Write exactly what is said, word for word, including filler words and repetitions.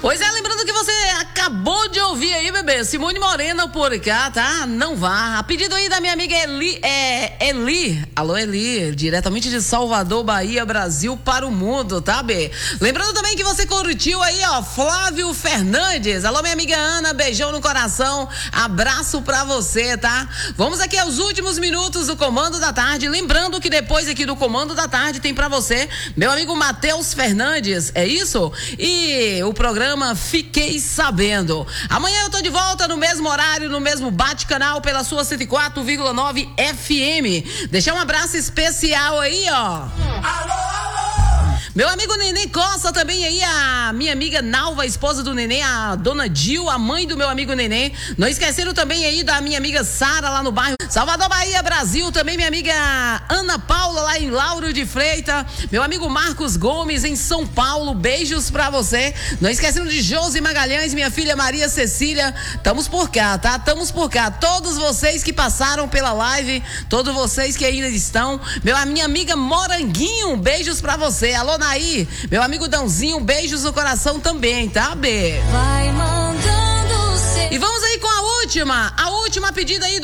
Pois é, lembrando que você acabou de ouvir aí, bebê, Simone Morena por cá, tá? Não vá. A pedido aí da minha amiga Eli, é, Eli, alô Eli, diretamente de Salvador, Bahia, Brasil para o mundo, tá, B? Lembrando também que você curtiu aí, ó, Flávio Fernandes. Alô, minha amiga Ana, beijão no coração, abraço pra você, tá? Vamos aqui aos últimos minutos do Comando da Tarde, lembrando que depois aqui do Comando da Tarde tem pra você, meu amigo Matheus Fernandes, é isso? E o programa Fiquei Sabendo. Amanhã eu tô de volta no mesmo horário, no mesmo bate-canal pela sua cento e quatro vírgula nove F M. Deixar um abraço especial aí, ó. Meu amigo Nenê Costa também aí, a minha amiga Nalva, a esposa do Nenê, a dona Dil, a mãe do meu amigo Nenê. Não esqueceram também aí da minha amiga Sara lá no bairro Salvador, Bahia, Brasil. Também minha amiga Ana Paula lá em Lauro de Freitas. Meu amigo Marcos Gomes em São Paulo. Beijos pra você. Não esquecendo de Josi Magalhães, minha filha Maria Cecília. Tamo por cá, tá? Tamo por cá. Todos vocês que passaram pela live, todos vocês que ainda estão. Meu, a minha amiga Moranguinho, beijos pra você. Alô, aí, meu amigo Dãozinho, beijos no coração também, tá, B? Vai mandando ser... E vamos aí com a última, a última pedida aí do